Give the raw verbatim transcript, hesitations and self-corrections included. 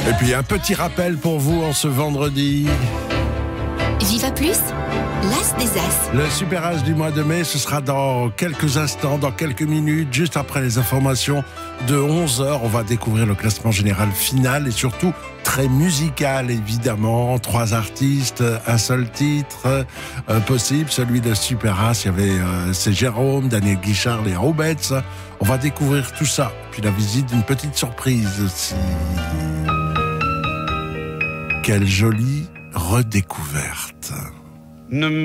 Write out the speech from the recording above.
Et puis un petit rappel pour vous en ce vendredi. Viva Plus, l'As des As. Le Super As du mois de mai, ce sera dans quelques instants, dans quelques minutes, juste après les informations de onze heures. On va découvrir le classement général final et surtout très musical, évidemment. Trois artistes, un seul titre euh, possible, celui de Super As. Il y avait, euh, c'est Jérôme, Daniel Guichard, les Roubets. On va découvrir tout ça. Puis la visite d'une petite surprise aussi. Quelle jolie redécouverte. Ne